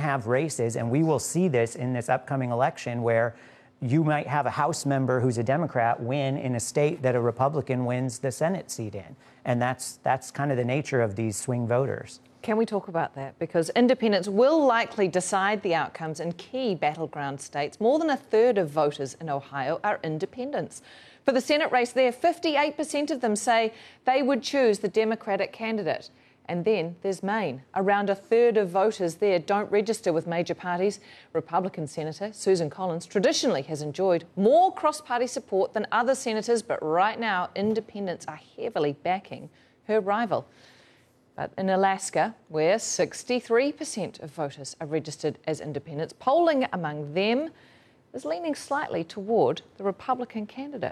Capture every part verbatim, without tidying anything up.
have races, and we will see this in this upcoming election, where you might have a House member who's a Democrat win in a state that a Republican wins the Senate seat in. And that's that's kind of the nature of these swing voters. Can we talk about that? Because independents will likely decide the outcomes in key battleground states. More than a third of voters in Ohio are independents. For the Senate race there, fifty-eight percent of them say they would choose the Democratic candidate. And then there's Maine. Around a third of voters there don't register with major parties. Republican Senator Susan Collins traditionally has enjoyed more cross-party support than other senators, but right now independents are heavily backing her rival. But in Alaska, where sixty-three percent of voters are registered as independents, polling among them is leaning slightly toward the Republican candidate.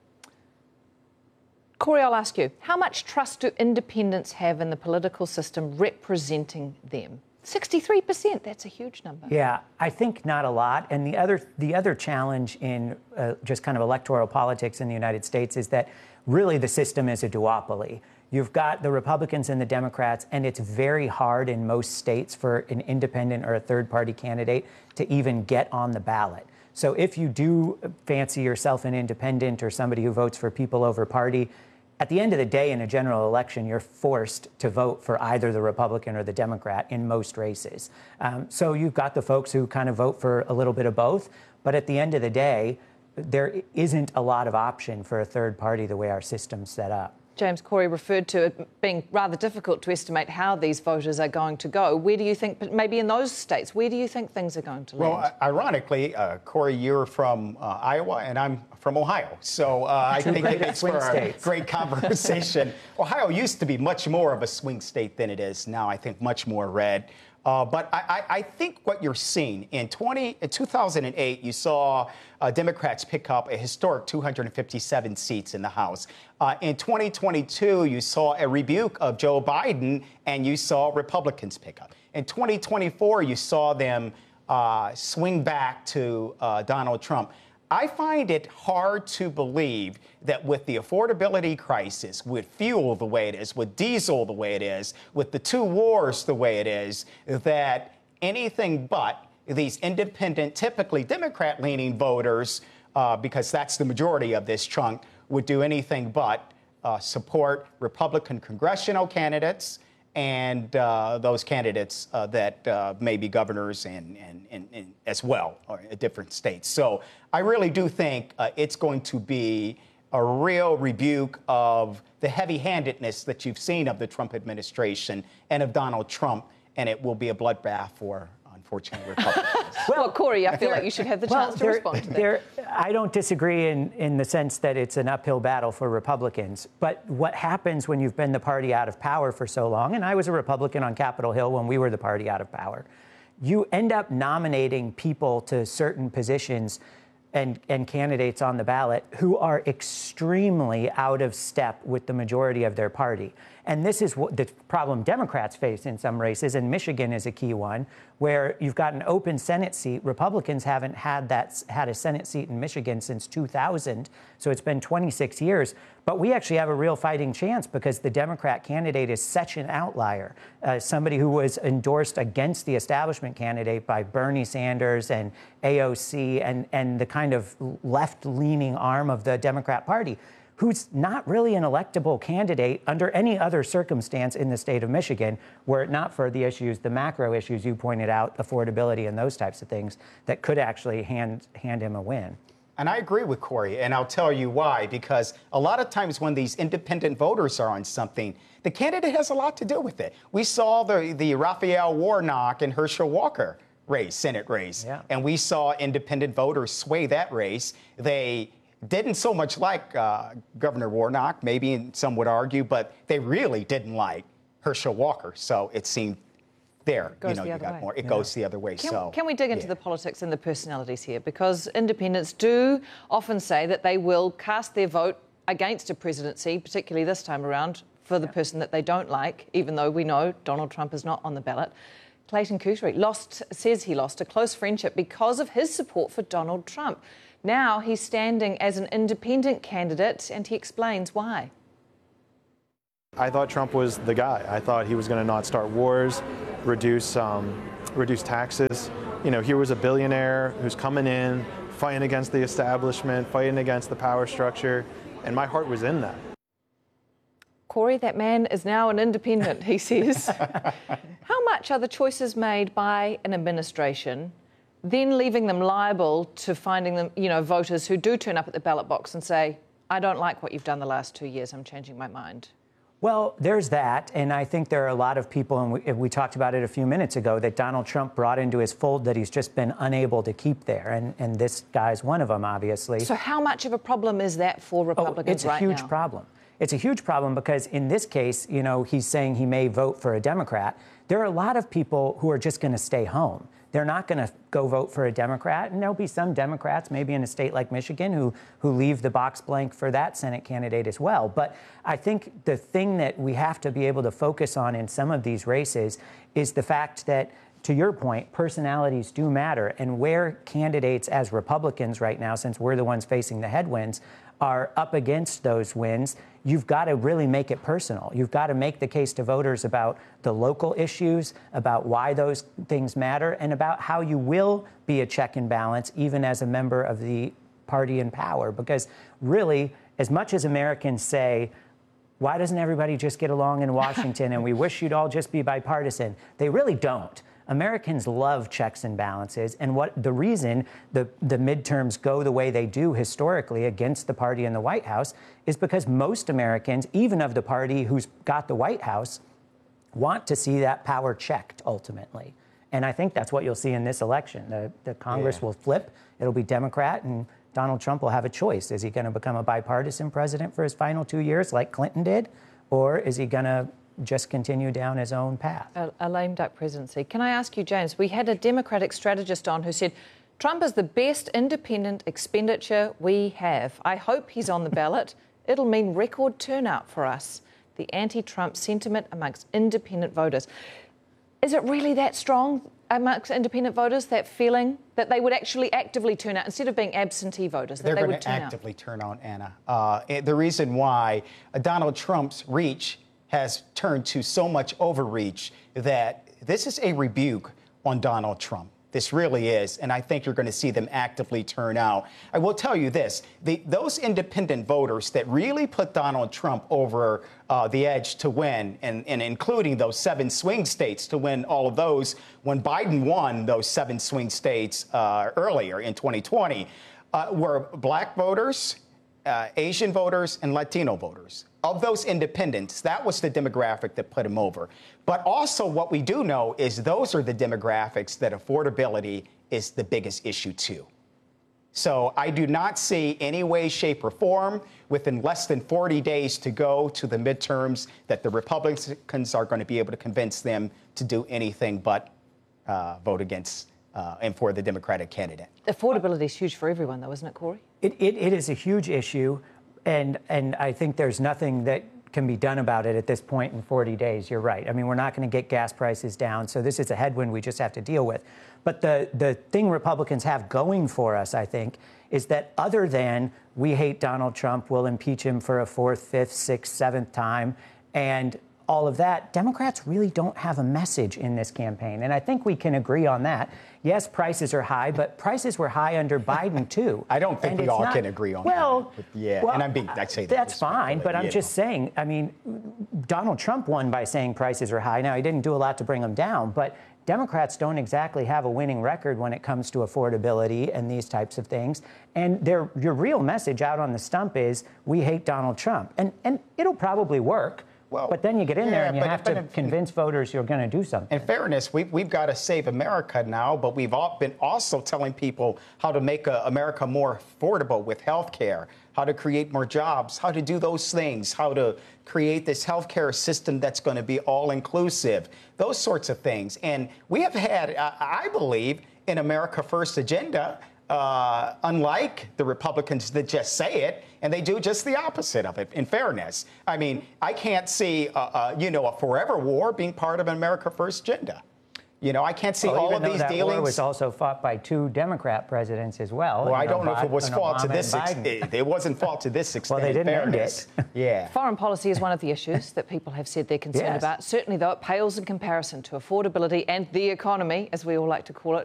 Corey, I'll ask you, how much trust do independents have in the political system representing them? sixty-three percent, that's a huge number. Yeah, I think not a lot. And the other the other challenge in uh, just kind of electoral politics in the United States is that really the system is a duopoly. You've got the Republicans and the Democrats, and it's very hard in most states for an independent or a third-party candidate to even get on the ballot. So if you do fancy yourself an independent or somebody who votes for people over party, at the end of the day, in a general election, you're forced to vote for either the Republican or the Democrat in most races. Um, so you've got the folks who kind of vote for a little bit of both. But at the end of the day, there isn't a lot of option for a third party the way our system's set up. James, Corey referred to it being rather difficult to estimate how these voters are going to go. Where do you think, maybe in those states, where do you think things are going to land? Well, ironically, uh, Corey, you're from uh, Iowa and I'm from Ohio. So uh, I think it makes for a great conversation. Ohio used to be much more of a swing state than it is now. I think much more red. Uh, but I, I, I think what you're seeing in, twenty, in two thousand eight, you saw uh, Democrats pick up a historic two hundred fifty-seven seats in the House. Uh, in twenty twenty-two, you saw a rebuke of Joe Biden, and you saw Republicans pick up. In twenty twenty-four, you saw them uh, swing back to uh, Donald Trump. I find it hard to believe that with the affordability crisis, with fuel the way it is, with diesel the way it is, with the two wars the way it is, that anything but these independent, typically Democrat-leaning voters, uh, because that's the majority of this chunk, would do anything but uh, support Republican congressional candidates and uh, those candidates uh, that uh, may be governors and, and, and, and as well, or in different states. So I really do think uh, it's going to be a real rebuke of the heavy-handedness that you've seen of the Trump administration and of Donald Trump, and it will be a bloodbath for, unfortunately, Republicans. Well, Corey, I feel like you should have the well, chance to there, respond to that. There, I don't disagree in, in the sense that it's an uphill battle for Republicans. But what happens when you've been the party out of power for so long, and I was a Republican on Capitol Hill when we were the party out of power, you end up nominating people to certain positions and, and candidates on the ballot who are extremely out of step with the majority of their party. And this is what the problem Democrats face in some races, and Michigan is a key one, where you've got an open Senate seat. Republicans haven't had that had a Senate seat in Michigan since two thousand, so it's been twenty-six years. But we actually have a real fighting chance because the Democrat candidate is such an outlier, uh, somebody who was endorsed against the establishment candidate by Bernie Sanders and A O C and, and the kind of left-leaning arm of the Democrat Party, who's not really an electable candidate under any other circumstance in the state of Michigan, were it not for the issues, the macro issues you pointed out, affordability and those types of things, that could actually hand, hand him a win. And I agree with Corey, and I'll tell you why, because a lot of times when these independent voters are on something, the candidate has a lot to do with it. We saw the, the Raphael Warnock and Herschel Walker race, Senate race, yeah. and we saw independent voters sway that race. They didn't so much like uh, Governor Warnock, maybe some would argue, but they really didn't like Herschel Walker. So it seemed there, you know, you got way. more. It yeah. goes the other way. Can, so can we dig into yeah. the politics and the personalities here? Because independents do often say that they will cast their vote against a presidency, particularly this time around, for the yeah. person that they don't like, even though we know Donald Trump is not on the ballot. Clayton Coutere lost, says he lost a close friendship because of his support for Donald Trump. Now he's standing as an independent candidate, and he explains why. I thought Trump was the guy. I thought he was going to not start wars, reduce um, reduce taxes. You know, here was a billionaire who's coming in, fighting against the establishment, fighting against the power structure, and my heart was in that. Corey, that man is now an independent, he says. How much are the choices made by an administration, then leaving them liable to finding them, you know, voters who do turn up at the ballot box and say, I don't like what you've done the last two years, I'm changing my mind? Well, there's that, and I think there are a lot of people, and we, we talked about it a few minutes ago, that Donald Trump brought into his fold that he's just been unable to keep there, and, and this guy's one of them, obviously. So how much of a problem is that for Republicans right now? Oh, it's a huge problem. It's a huge problem because in this case, you know, he's saying he may vote for a Democrat. There are a lot of people who are just going to stay home. They're not going to go vote for a Democrat, and there'll be some Democrats, maybe in a state like Michigan, who who leave the box blank for that Senate candidate as well. But I think the thing that we have to be able to focus on in some of these races is the fact that, to your point, personalities do matter, and where candidates as Republicans right now, since we're the ones facing the headwinds, are up against those wins, you've got to really make it personal. You've got to make the case to voters about the local issues, about why those things matter, and about how you will be a check and balance, even as a member of the party in power. Because really, as much as Americans say, why doesn't everybody just get along in Washington and we wish you'd all just be bipartisan, they really don't. Americans love checks and balances, and what the reason the, the midterms go the way they do historically against the party in the White House is because most Americans, even of the party who's got the White House, want to see that power checked ultimately. And I think that's what you'll see in this election. The, the Congress yeah. will flip. It'll be Democrat, and Donald Trump will have a choice. Is he going to become a bipartisan president for his final two years like Clinton did, or is he going to just continue down his own path? A, a lame duck presidency. Can I ask you, James, we had a Democratic strategist on who said, Trump is the best independent expenditure we have. I hope he's on the ballot. It'll mean record turnout for us. The anti-Trump sentiment amongst independent voters. Is it really that strong amongst independent voters, that feeling that they would actually actively turn out instead of being absentee voters, that They're they going would to turn actively out? turn out, Anna. Uh, the reason why uh, Donald Trump's reach has turned to so much overreach that this is a rebuke on Donald Trump. This really is, and I think you're going to see them actively turn out. I will tell you this, the, those independent voters that really put Donald Trump over uh, the edge to win, and, and including those seven swing states to win all of those, when Biden won those seven swing states uh, earlier in twenty twenty, uh, were black voters, uh, Asian voters, and Latino voters. Of those independents, that was the demographic that put him over. But also what we do know is those are the demographics that affordability is the biggest issue too. So I do not see any way, shape, or form within less than forty days to go to the midterms that the Republicans are going to be able to convince them to do anything but uh, vote against uh, and for the Democratic candidate. Affordability is huge for everyone, though, isn't it, Corey? It, it, it is a huge issue. And and I think there's nothing that can be done about it at this point in forty days. You're right. I mean, we're not going to get gas prices down. So this is a headwind we just have to deal with. But the, the thing Republicans have going for us, I think, is that other than we hate Donald Trump, we'll impeach him for a fourth, fifth, sixth, seventh time, and all of that, Democrats really don't have a message in this campaign. And I think we can agree on that. Yes, prices are high, but prices were high under Biden, too. I don't think and we all not, can agree on well, that. Well, yeah, well, and I'm being, I say that. That's fine, but I'm just know. saying, I mean, Donald Trump won by saying prices are high. Now, he didn't do a lot to bring them down, but Democrats don't exactly have a winning record when it comes to affordability and these types of things. And their, your real message out on the stump is, we hate Donald Trump. And, and it'll probably work. Well, but then you get in yeah, there and you but, have to in, convince voters you're going to do something. In fairness, we've, we've got to save America now, but we've all been also telling people how to make uh, America more affordable with health care, how to create more jobs, how to do those things, how to create this health care system that's going to be all-inclusive, those sorts of things. And we have had, uh, I believe, an America First agenda, Uh, unlike the Republicans that just say it, and they do just the opposite of it, in fairness. I mean, I can't see, uh, uh, you know, a forever war being part of an America First agenda. You know, I can't see well, all even of though these that dealings. war was also fought by two Democrat presidents as well. Well, I know, don't know if it was and fought to Obama this and extent. Biden. It, it wasn't fought to this extent. Well, they didn't end fairness. it. Yeah. Foreign policy is one of the issues that people have said they're concerned Yes. about. Certainly, though, it pales in comparison to affordability and the economy, as we all like to call it,